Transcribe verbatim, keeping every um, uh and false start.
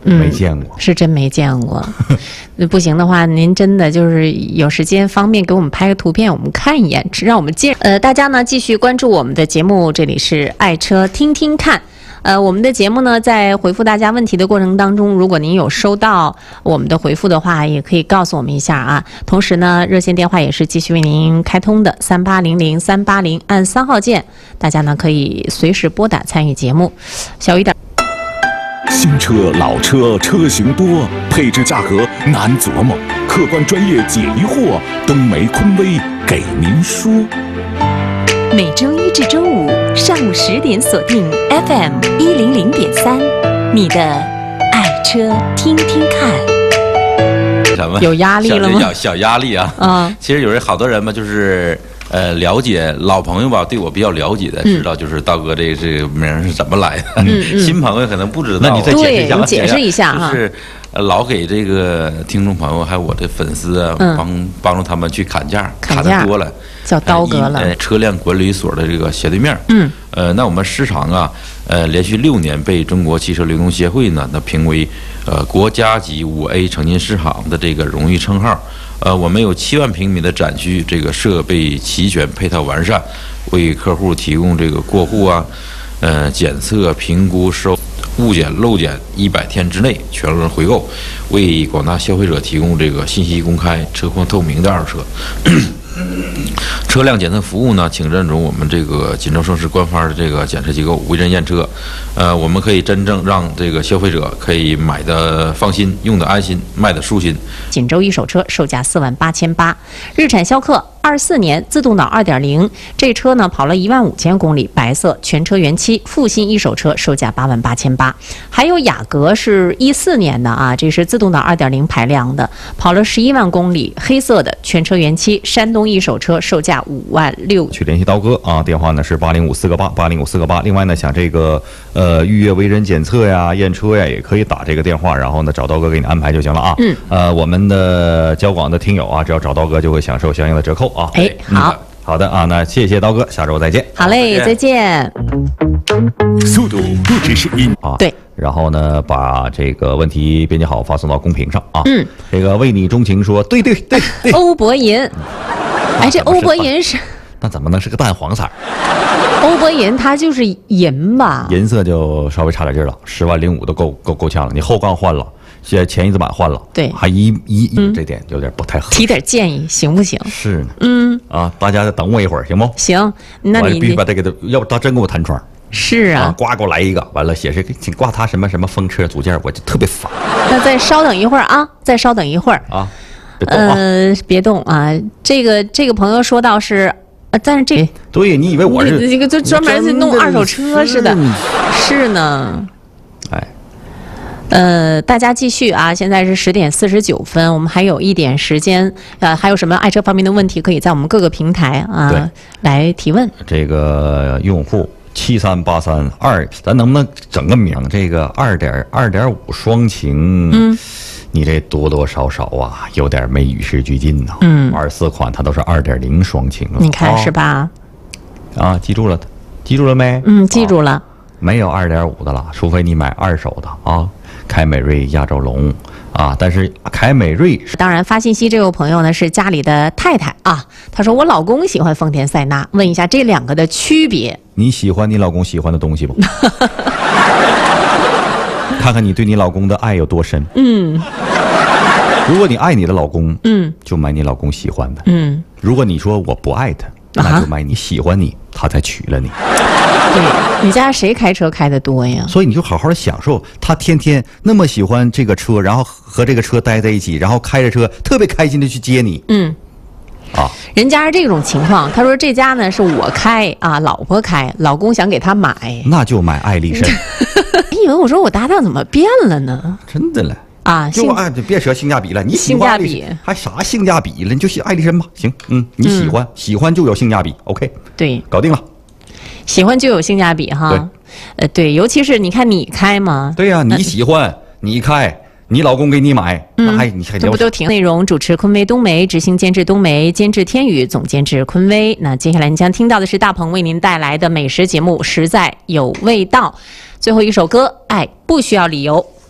没见过， 嗯、是真没见过。不行的话，您真的就是有时间方便给我们拍个图片，我们看一眼，让我们见。呃，大家呢继续关注我们的节目，这里是爱车听听看。呃，我们的节目呢，在回复大家问题的过程当中，如果您有收到我们的回复的话，也可以告诉我们一下啊。同时呢，热线电话也是继续为您开通的，三八零零三八零，按三号键，大家呢可以随时拨打参与节目。小雨点。 新车老车车型多，配置价格难琢磨，客观专业解疑惑，东梅坤威给您说。 每周一至周五上午十点锁定 F M 一零零点三，你的爱车听听看。 什么有压力了吗？ 小小压力啊！啊、嗯，其实有人好多人嘛，就是呃了解老朋友吧，对我比较了解的，嗯、知道就是道哥这这个名是怎么来的。嗯嗯、新朋友可能不知道， 那你再解释一下， 对，解释一下哈。就是老给这个听众朋友还有我的粉丝啊，嗯、帮帮助他们去砍价，砍的多了。 叫刀哥了， 呃，车辆管理所的这个斜对面。嗯，呃，那我们市场啊，呃，连续六年被中国汽车流通协会呢，那评为呃国家级五 A 城镇市场的这个荣誉称号。呃，我们有七万平米的展区，这个设备齐全，配套完善，为客户提供这个过户啊，呃，检测、评估、收物检、漏检一百天之内全额回购，为广大消费者提供这个信息公开、车况透明的二手车。车辆检测服务呢，请认准我们这个锦州盛世官方的这个检测机构为人验车。呃，我们可以真正让这个消费者可以买的放心，用的安心，卖的舒心。 锦州一手车售价四万八千八，日产逍客二四年自动挡二点零，这车呢跑了一万五千公里，白色，全车原漆，复新一手车售价八万八千八。还有雅阁是一四年的啊，这是自动挡二点零排量的，跑了十一万公里，黑色的，全车原漆，山东一手车售价五万六。 去联系刀哥啊，电话呢是八零五四个八八零五四个八。另外呢，想这个呃预约为人检测呀、验车呀，也可以打这个电话，然后呢找刀哥给你安排就行了啊。嗯。呃，我们的交广的听友啊，只要找刀哥就会享受相应的折扣啊。 哎，好、 嗯、好的啊，那谢谢刀哥，下周再见。 好嘞，再见。 速度不只是音啊， 对。 然后呢，把这个问题编辑好，发送到公屏上啊。嗯。这个为你钟情说，对对对对。 欧博银，哎，这欧博银是。 那怎么能是个淡黄色？ 欧博银它就是银吧？ 银色就稍微差点劲了，十万零五都够够够呛了。你后杠换了，现在前翼子板换了， 对， 还一一、嗯、这点有点不太合适。 提点建议行不行？ 是呢， 嗯啊，大家再等我一会儿行不？ 行，那你必须把这个，要不他真给我弹窗。 是啊， 啊呱给我来一个，完了写是请挂他什么什么风车组件，我就特别烦。 那再稍等一会儿啊，再稍等一会儿啊， 呃，别动啊。这个这个朋友说到是。呃，但是这对你以为我是这个就专门是弄二手车似的，是呢。 哎， 呃，大家继续啊！现在是十点四十九分，我们还有一点时间。呃，还有什么爱车方面的问题，可以在我们各个平台啊来提问。 这个用户七三八三二，咱能不能整个名？这个二点二点五双擎，嗯。你这多多少少啊，有点没与时俱进呐。嗯，二四款它都是二点零双擎了， 你看是吧？ 啊，记住了，记住了没？ 嗯，记住了。啊、 没有二点五的了，除非你买二手的啊。凯美瑞、亚洲龙啊，但是凯美瑞， 当然发信息这位朋友呢是家里的太太啊，她说我老公喜欢丰田塞纳，问一下这两个的区别。 你喜欢你老公喜欢的东西不？看看你对你老公的爱有多深。嗯，如果你爱你的老公，嗯，就买你老公喜欢的。嗯，如果你说我不爱他，那就买你喜欢你，他才娶了你。 对，你家谁开车开的多呀？ 所以你就好好的享受他天天那么喜欢这个车，然后和这个车待在一起，然后开着车特别开心的去接你。嗯。啊， 人家是这种情况，他说这家呢是我开啊，老婆开，老公想给他买， 那就买爱丽绅。 你以为我说我搭档怎么变了呢？ 真的了啊， 就啊，别扯性价比了，你喜欢爱丽绅还啥性价比了？你就喜爱丽绅吧，行，嗯，你喜欢、嗯、喜欢就有性价比 ，OK， 对，搞定了， 喜欢就有性价比哈，对，呃，对，尤其是你看你开嘛， 对呀、啊，你喜欢你开。你老公给你买，嗯、那还你还这不都挺内容？主持昆威冬梅，执行监制冬梅，监制天宇，总监制昆威。那接下来你将听到的是大鹏为您带来的美食节目，实在有味道。最后一首歌，爱不需要理由。